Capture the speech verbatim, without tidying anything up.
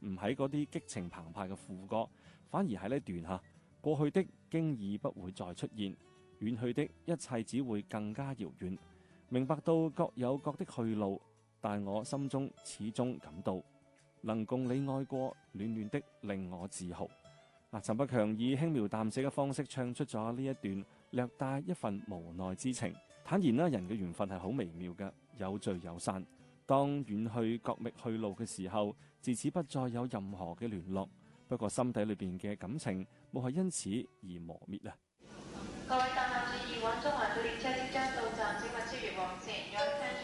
唔喺嗰啲激情澎湃嘅副歌，反而喺呢段嚇過去的經已不會再出現，遠去的一切只會更加遙遠。明白到各有各的去路，但我心中始終感到能共你愛過，暖暖的令我自豪。嗱，陳百強以輕描淡寫嘅方式唱出咗呢一段略帶一份無奈之情，坦言啦，人嘅緣分係好微妙嘅，有聚有散。當遠去各覓去路嘅時候，自此不再有任何嘅聯絡。不過心底裏邊嘅感情，冇係因此而磨滅啊！ 各位搭客注意，往中環到列車即將到站，請勿超越黃線。